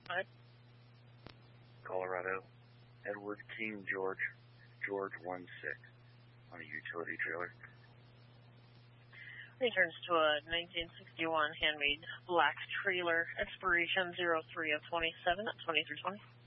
Hi. Colorado, Edward King George 16 on a utility trailer. Returns to a 1961 handmade black trailer, expiration 03 of 27 at 2320.